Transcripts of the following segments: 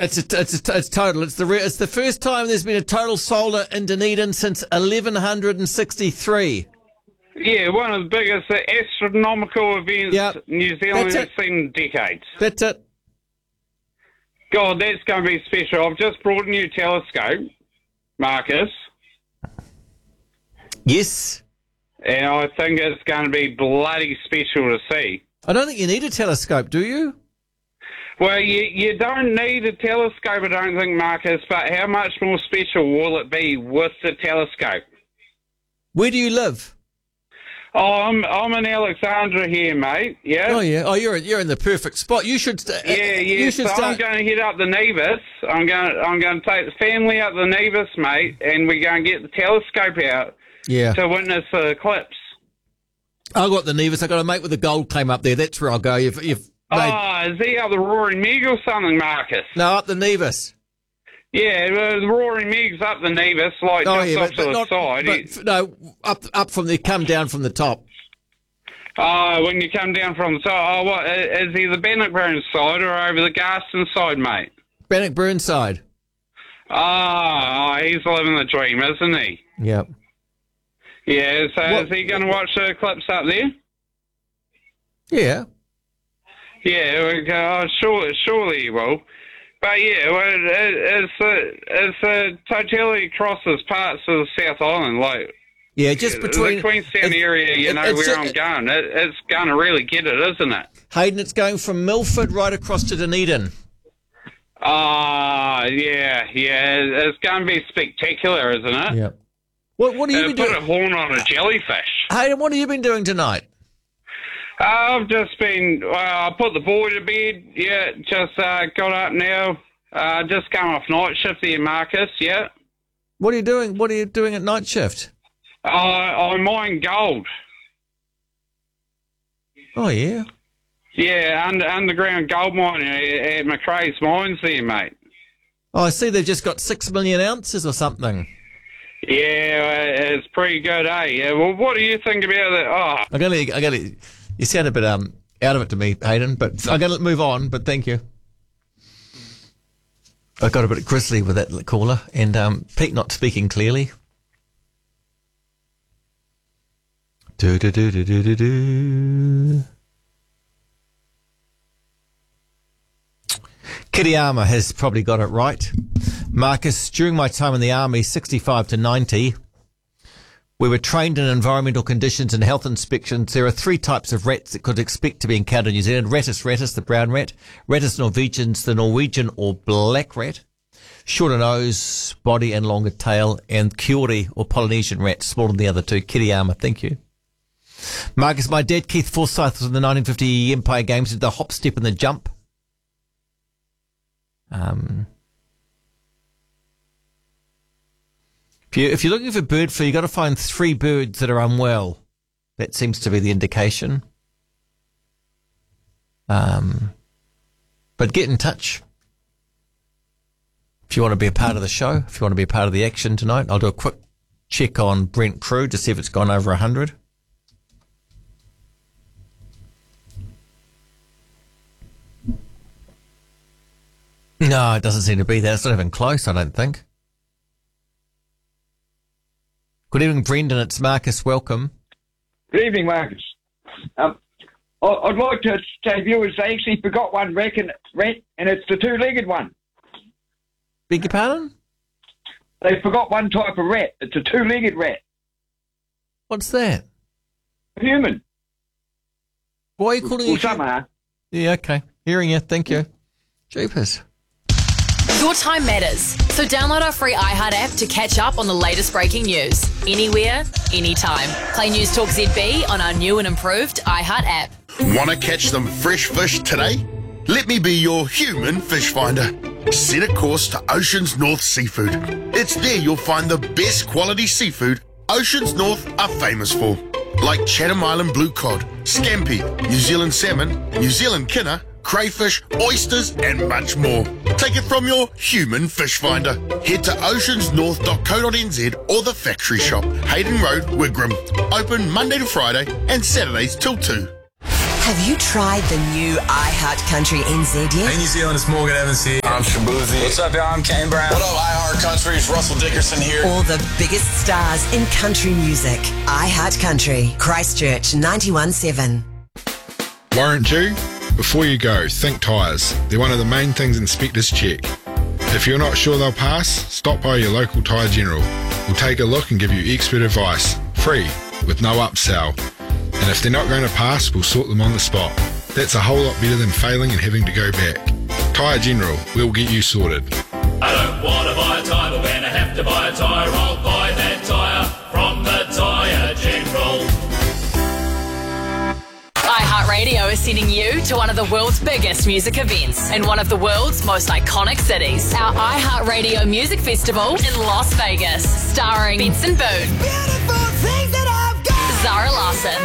It's total. It's the first time there's been a total solar in Dunedin since 1163. Yeah, one of the biggest astronomical events New Zealand has seen in decades. That's it. God, that's going to be special. I've just brought a new telescope, Marcus. Yes. And I think it's going to be bloody special to see. I don't think you need a telescope, do you? Well, you don't need a telescope, I don't think, Marcus, but how much more special will it be with the telescope? Where do you live? Oh, I'm in Alexandra here, mate. Yeah. Oh, yeah. Oh, you're in the perfect spot. You should. I'm going to head up the Nevis. I'm going to take the family up the Nevis, mate, and we're going to get the telescope out. Yeah. To witness the eclipse. I got the Nevis. I got a mate with a gold claim up there. That's where I'll go. Is he up the Roaring Meg or something, Marcus? No, up the Nevis. Yeah, the Roaring Meg's up the Nevis, off to the side. No, up from the, come down from the top. When you come down from the top. Oh, what, is he the Bannockburn side or over the Garston side, mate? Bannockburn side. He's living the dream, isn't he? Yep. Yeah, so is he going to watch the eclipse up there? Yeah. Yeah, surely he will. But yeah, it's totality crosses parts of the South Island, like just between the Queenstown area. Where I'm going. It's going to really get it, isn't it? Hayden, it's going from Milford right across to Dunedin. Yeah. It's going to be spectacular, isn't it? Yep. What have you been doing? Put a horn on a jellyfish. Hayden, what have you been doing tonight? I've just been, I put the boy to bed, just got up now, just come off night shift there, Marcus, What are you doing? What are you doing at night shift? I mine gold. Oh, yeah? Yeah, underground gold mining at McRae's Mines there, mate. Oh, I see they've just got 6 million ounces or something. Yeah, it's pretty good, eh? Yeah, well, what do you think about it? Oh. I got to. You sound a bit out of it to me, Hayden, but I'm going to move on, but thank you. I got a bit grisly with that caller, and Pete not speaking clearly. Do. Kiriyama has probably got it right. Marcus, during my time in the army, 65 to 90, we were trained in environmental conditions and health inspections. There are 3 types of rats that could expect to be encountered in New Zealand. Rattus rattus, the brown rat. Rattus norvegians, the Norwegian or black rat. Shorter nose, body and longer tail. And Kiori or Polynesian rat, smaller than the other 2. Kiriyama, thank you. Marcus, my dad, Keith Forsyth, was in the 1950 Empire Games, did the hop, step and the jump. If you're looking for bird flu, you've got to find 3 birds that are unwell. That seems to be the indication. But get in touch. If you want to be a part of the show, if you want to be a part of the action tonight, I'll do a quick check on Brent Crew to see if it's gone over 100. No, it doesn't seem to be there. It's not even close, I don't think. Good evening, Brendan. It's Marcus. Welcome. Good evening, Marcus. I'd like to say viewers, they actually forgot one rat, and it's the 2-legged one. Beg your pardon? They forgot one type of rat. It's a 2-legged rat. What's that? A human. Why are you calling it? Some are. Yeah, okay. Hearing you. Thank you. Jeepers. Your time matters, so download our free iHeart app to catch up on the latest breaking news. Anywhere, anytime. Play News Talk ZB on our new and improved iHeart app. Want to catch some fresh fish today? Let me be your human fish finder. Set a course to Oceans North Seafood. It's there you'll find the best quality seafood Oceans North are famous for, like Chatham Island blue cod, scampi, New Zealand salmon, New Zealand kinner, crayfish, oysters, and much more. Take it from your human fish finder. Head to oceansnorth.co.nz or the factory shop, Hayden Road, Wigram. Open Monday to Friday and Saturdays till 2. Have you tried the new iHeart Country NZ yet? Hey New Zealand, it's Morgan Evans here. I'm Shabuzi. What's up, y'all? I'm Kane Brown. What up, iHeart Country? It's Russell Dickerson here. All the biggest stars in country music. iHeart Country, Christchurch 91.7. Warrant you? Before you go, think tyres. They're one of the main things inspectors check. If you're not sure they'll pass, stop by your local tyre general. We'll take a look and give you expert advice, free, with no upsell. And if they're not going to pass, we'll sort them on the spot. That's a whole lot better than failing and having to go back. Tyre General, we'll get you sorted. I don't want to buy a tyre, but when I have to buy a tyre, I'll buy that tyre from the Tyre General. iHeartRadio is sending you to one of the world's biggest music events in one of the world's most iconic cities. Our iHeartRadio Music Festival in Las Vegas, starring Benson Boone, Zara Larsson,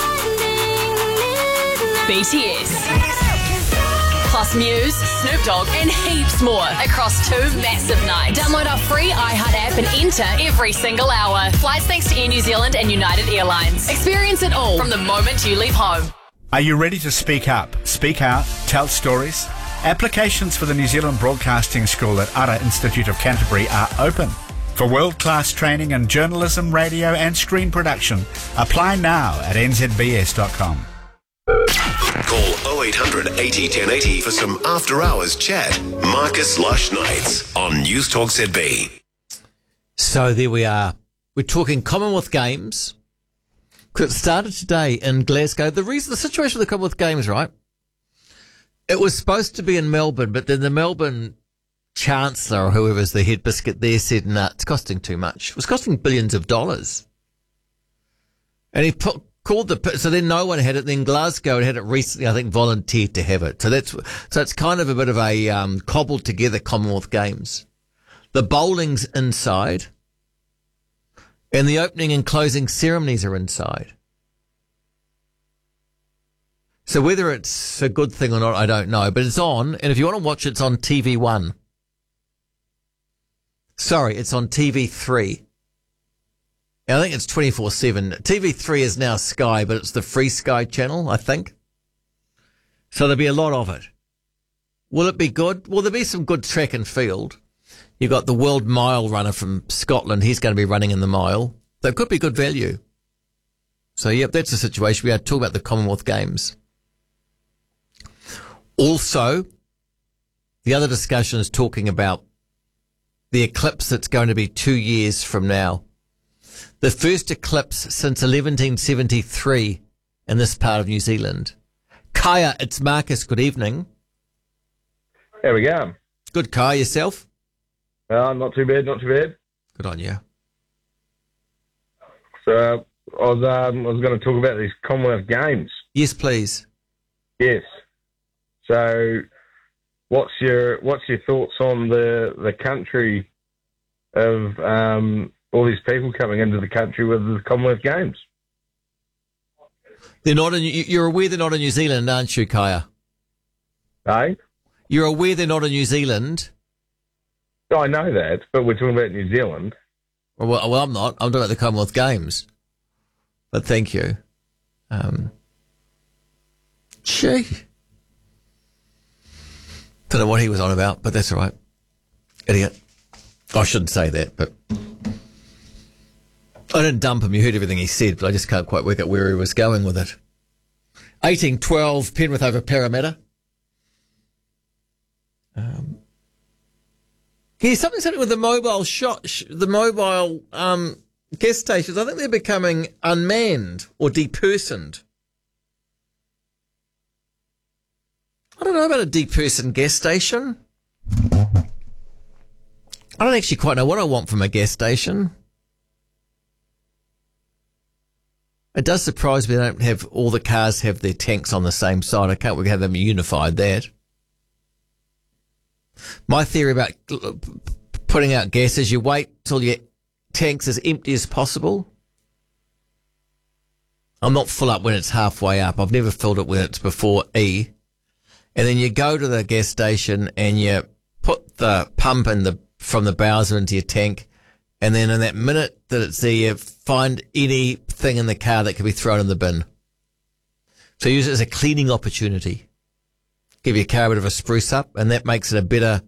BTS, plus Muse, Snoop Dogg, and heaps more across 2 massive nights. Download our free iHeart app and enter every single hour. Flights thanks to Air New Zealand and United Airlines. Experience it all from the moment you leave home. Are you ready to speak up, speak out, tell stories? Applications for the New Zealand Broadcasting School at Ara Institute of Canterbury are open. For world-class training in journalism, radio and screen production, apply now at nzbs.com. Call 0800 80 1080 for some after-hours chat. Marcus Lush Nights on News Talk ZB. So there we are. We're talking Commonwealth Games. It started today in Glasgow. The situation with the Commonwealth Games, right? It was supposed to be in Melbourne, but then the Melbourne Chancellor or whoever's the head biscuit there said, nah, it's costing too much. It was costing billions of dollars. And he so then no one had it. Then Glasgow had it recently, I think, volunteered to have it. So it's kind of a bit of a cobbled together Commonwealth Games. The bowling's inside. And the opening and closing ceremonies are inside. So whether it's a good thing or not, I don't know. But it's on, and if you want to watch it, it's on TV1. Sorry, it's on TV3. And I think it's 24/7. TV3 is now Sky, but it's the Free Sky channel, I think. So there'll be a lot of it. Will it be good? Well, there'll be some good track and field. You've got the world mile runner from Scotland. He's going to be running in the mile. That could be good value. So, yep, that's the situation. We are talking about the Commonwealth Games. Also, the other discussion is talking about the eclipse that's going to be 2 years from now. The first eclipse since 1773 in this part of New Zealand. Kaya, it's Marcus. Good evening. There we go. Good, Kaya. Yourself? Not too bad, not too bad. Good on you. So I was going to talk about these Commonwealth Games. Yes, please. Yes. So, what's your thoughts on the country of all these people coming into the country with the Commonwealth Games? They're not. You're aware they're not in New Zealand, aren't you, Kaya? Eh? You're aware they're not in New Zealand. I know that, but we're talking about New Zealand. Well, I'm not. I'm talking about the Commonwealth Games. But thank you. Gee. Don't know what he was on about, but that's all right. Idiot. I shouldn't say that, but I didn't dump him. You heard everything he said, but I just can't quite work out where he was going with it. 18-12, Penrith over Parramatta. Here's something with the mobile gas stations. I think they're becoming unmanned or depersoned. I don't know about a depersoned gas station. I don't actually quite know what I want from a gas station. It does surprise me they don't have all the cars have their tanks on the same side. I can't we have them unified that. My theory about putting out gas is you wait till your tank's as empty as possible. I'm not full up when it's halfway up. I've never filled it when it's before E. And then you go to the gas station and you put the pump from the Bowser into your tank. And then in that minute that it's there, you find anything in the car that can be thrown in the bin. So use it as a cleaning opportunity. Give your car a bit of a spruce up, and that makes it a better